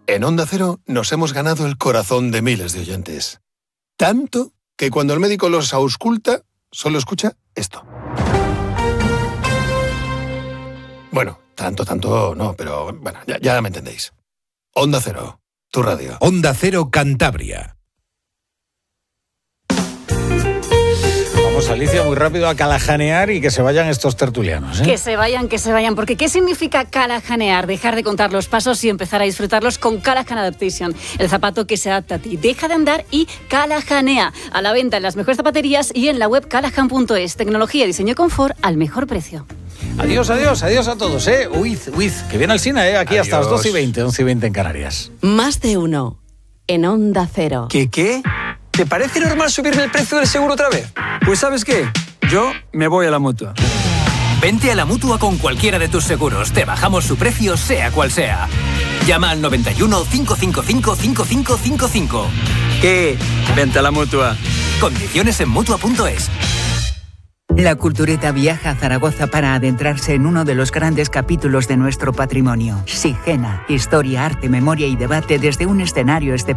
En Onda Cero nos hemos ganado el corazón de miles de oyentes. Tanto que cuando el médico los ausculta, solo escucha esto. Bueno, tanto no, pero bueno, ya me entendéis. Onda Cero, tu radio. Onda Cero Cantabria. Vamos, Alicia, muy rápido a calajanear y que se vayan estos tertulianos, ¿eh? Que se vayan, porque ¿qué significa calajanear? Dejar de contar los pasos y empezar a disfrutarlos con Callahan Adaptation, el zapato que se adapta a ti. Deja de andar y calajanea. A la venta en las mejores zapaterías y en la web callahan.es. Tecnología, diseño y confort al mejor precio. Adiós a todos, ¿eh? Huid, que viene el cine, ¿eh? Aquí Adiós. hasta las 12:20 en Canarias. Más de uno en Onda Cero. ¿Qué? ¿Te parece normal subirme el precio del seguro otra vez? Pues ¿sabes qué? Yo me voy a la Mutua. Vente a la Mutua con cualquiera de tus seguros. Te bajamos su precio, sea cual sea. Llama al 91 555 5555. ¿Qué? Vente a la Mutua. Condiciones en Mutua.es. La Cultureta viaja a Zaragoza para adentrarse en uno de los grandes capítulos de nuestro patrimonio. Sigena, historia, arte, memoria y debate desde un escenario excepcional.